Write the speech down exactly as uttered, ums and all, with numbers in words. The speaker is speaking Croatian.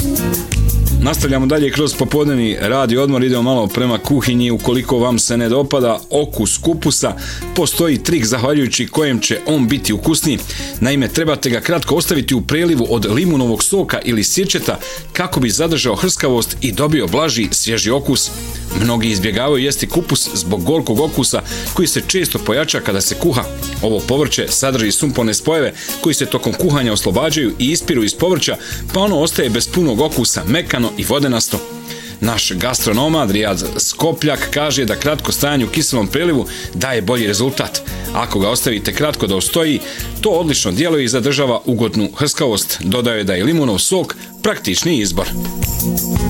Nastavljamo dalje kroz popodnevni radio odmor, idemo malo prema kuhinji. Ukoliko vam se ne dopada okus kupusa, postoji trik zahvaljujući kojem će on biti ukusniji. Naime, trebate ga kratko ostaviti u prelivu od limunovog soka ili sirćeta kako bi zadržao hrskavost i dobio blaži, svježi okus. Mnogi izbjegavaju jesti kupus zbog gorkog okusa koji se često pojača kada se kuha. Ovo povrće sadrži sumporne spojeve koji se tokom kuhanja oslobađaju i ispiru iz povrća, pa ono ostaje bez punog okusa, mekano i vodenasto. Naš gastronom Rijad Skopljak kaže da kratko stajanje u kiselom prelivu daje bolji rezultat. Ako ga ostavite kratko da ostoji, to odlično djeluje i zadržava ugodnu hrskavost. Dodao je da je limunov sok praktični izbor.